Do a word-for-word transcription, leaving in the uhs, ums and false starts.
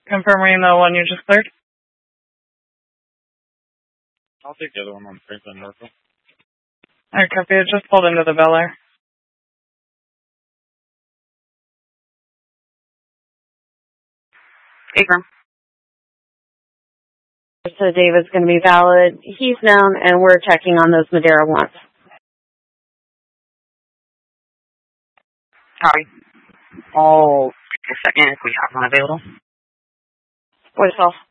Confirming the one you just cleared. I'll take the other one on Franklin Norfolk. Alright, copy. It just pulled into the Bel Air. Confirm. So David's going to be valid. He's known, and we're checking on those Madera ones. Copy. I'll take a second if we have one available. Voice off.